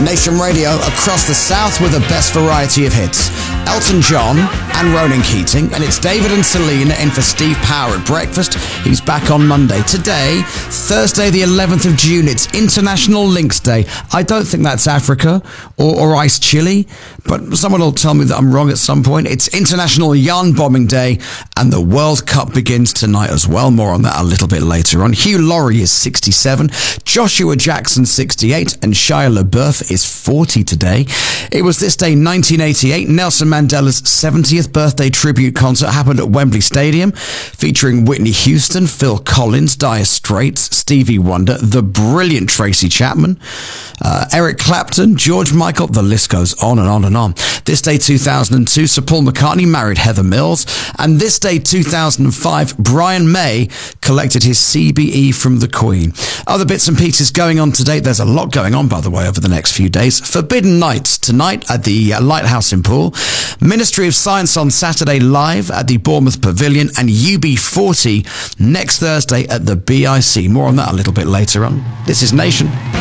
Nation Radio across the south with the best variety of hits. Elton John and Ronan Keating, and it's David and Selena in for Steve Power at breakfast. He's back on Monday. Today, Thursday the 11th of June, it's International Links Day. I don't think that's Africa or ice chili, but someone will tell me that I'm wrong at some point. It's International Yarn Bombing Day, and the World Cup begins tonight as well. More on that a little bit later on. Hugh Laurie is 67, Joshua Jackson 68, and Shia LaBeouf is 40 today. It was this day 1988, Nelson Mandela's 70th birthday tribute concert happened at Wembley Stadium, featuring Whitney Houston, Phil Collins, Dire Straits, Stevie Wonder, the brilliant Tracy Chapman, Eric Clapton, George Michael, the list goes on and on and on. This day 2002, Sir Paul McCartney married Heather Mills, and this day 2005, Brian May collected his CBE from the Queen. Other bits and pieces going on today. There's a lot going on, by the way, over the next few days. Forbidden Nights tonight at the Lighthouse in Poole, Ministry of Science on Saturday live at the Bournemouth Pavilion, and UB40 next Thursday at the BIC. More on that a little bit later on. This is Nation.